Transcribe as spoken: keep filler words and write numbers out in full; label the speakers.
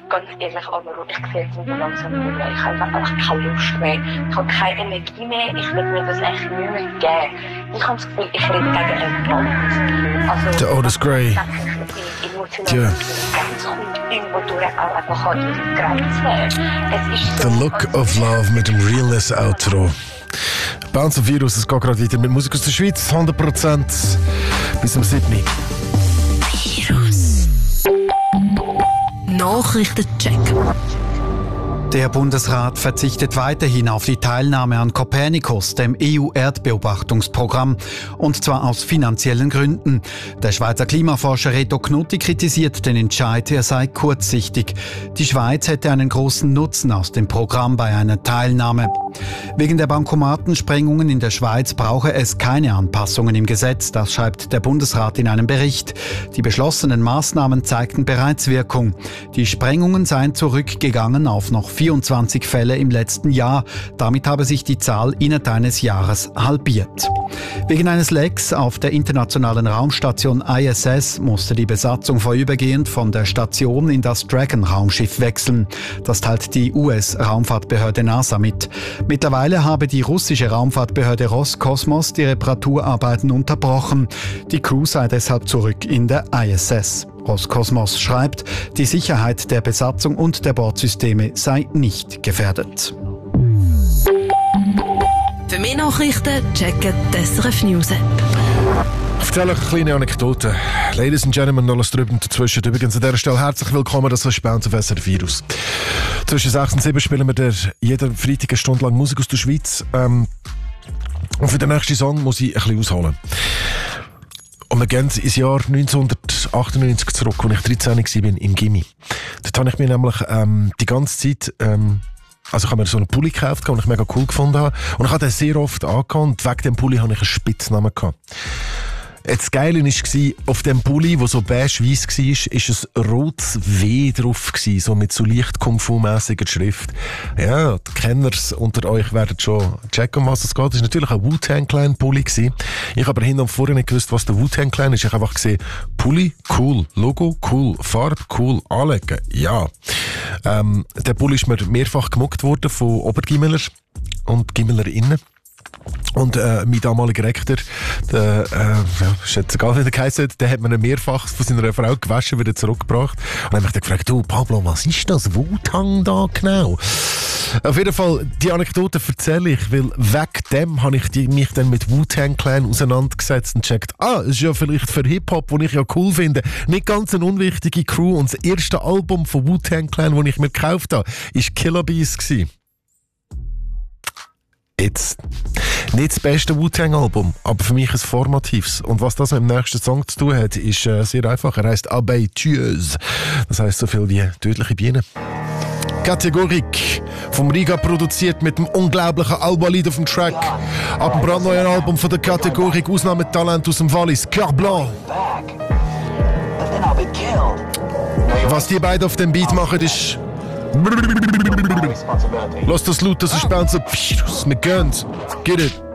Speaker 1: ganz ehrlich, aber ich sehe jetzt nicht langsam nicht mehr. Ich habe einfach keine Lust mehr. Ich habe keine Energie mehr. Ich will mir das eigentlich nicht mehr geben. Ich habe das Gefühl, ich rede gegen einen Brand. Also,
Speaker 2: der Otis Gray.
Speaker 1: Emotional ganz gut irgendwo durch auch einfach an ihre Grenzen. Es ist so,
Speaker 2: The Look of Love mit dem Realness-Outro. Bounce of Virus, es geht gerade weiter mit Musik aus der Schweiz, hundert Prozent bis zum siebten
Speaker 3: Virus. Nachrichtencheck.
Speaker 4: Der Bundesrat verzichtet weiterhin auf die Teilnahme an Copernicus, dem E U-Erdbeobachtungsprogramm, und zwar aus finanziellen Gründen. Der Schweizer Klimaforscher Reto Knutti kritisiert den Entscheid, er sei kurzsichtig. Die Schweiz hätte einen großen Nutzen aus dem Programm bei einer Teilnahme. Wegen der Bankomatensprengungen in der Schweiz brauche es keine Anpassungen im Gesetz, das schreibt der Bundesrat in einem Bericht. Die beschlossenen Maßnahmen zeigten bereits Wirkung. Die Sprengungen seien zurückgegangen auf noch vierundzwanzig Fälle im letzten Jahr. Damit habe sich die Zahl innerhalb eines Jahres halbiert. Wegen eines Lecks auf der internationalen Raumstation I S S musste die Besatzung vorübergehend von der Station in das Dragon-Raumschiff wechseln. Das teilt die U S-Raumfahrtbehörde NASA mit. Mittlerweile habe die russische Raumfahrtbehörde Roskosmos die Reparaturarbeiten unterbrochen. Die Crew sei deshalb zurück in der I S S. Roskosmos schreibt, die Sicherheit der Besatzung und der Bordsysteme sei nicht gefährdet.
Speaker 3: Für mehr Nachrichten checken die S R F News App.
Speaker 2: Ich erzähle euch eine kleine Anekdote. Ladies and Gentlemen, alles drüber und dazwischen. Übrigens an dieser Stelle herzlich willkommen, das ist Bounce auf S R F Virus. Zwischen sechs und sieben spielen wir der jeden Freitag eine Stunde lang Musik aus der Schweiz. Ähm, und für den nächsten Song muss ich ein bisschen ausholen. Und wir gehen ins Jahr neunzehnhundertachtundneunzig zurück, als ich dreizehn war im Gimmi. Dort habe ich mir nämlich ähm, die ganze Zeit... Ähm, Also ich habe mir so einen Pulli gekauft, den ich mega cool gefunden habe. Und ich habe den sehr oft angehabt und wegen dem Pulli habe ich einen Spitznamen gehabt. Jetzt das Geile war, auf dem Pulli, der so beige-weiss war, ist ein rotes W drauf gewesen, so mit so leicht Kung-Fu-mässiger Schrift. Ja, die Kenners unter euch werden schon checken, um was es geht. Das war natürlich ein Wu-Tang Clan Pulli gewesen. Ich habe aber hinten und vorne nicht gewusst, was der Wu-Tang Clan ist. Ich habe einfach gesehen, Pulli, cool, Logo, cool, Farbe, cool, anlegen, ja. Ähm, der Pulli ist mir mehrfach gemuckt worden von Obergimmeler und Gimmlerinnen. Und äh, mein damaliger Rektor, der, äh, ja, ist jetzt egal, wie der geheißen hat, der hat mir mehrfach von seiner Frau gewaschen, wieder zurückgebracht. Und dann habe ich dann gefragt, du Pablo, was ist das Wu-Tang da genau? Auf jeden Fall, die Anekdote erzähle ich, weil wegen dem habe ich die, mich dann mit Wu-Tang Clan auseinandergesetzt und checkt, ah, ist ja vielleicht für Hip-Hop, den ich ja cool finde, nicht ganz eine unwichtige Crew. Und das erste Album von Wu-Tang Clan, das ich mir gekauft habe, war Killer Bees gewesen. Jetzt. Nicht das beste Wu-Tang-Album, aber für mich ein formatives. Und was das mit dem nächsten Song zu tun hat, ist äh, sehr einfach. Er heisst Abeille Tueuse. Das heisst so viel wie tödliche Biene. Kategorik vom Riga produziert mit dem unglaublichen Alba-Lied auf dem Track. Ab dem brandneuen Album von der Kategorik Ausnahmetalent aus dem Wallis, Coeur Blanc. Was die beiden auf dem Beat machen, ist... Lass das laut, das ist Bounce. Wir gönnen's. Get it.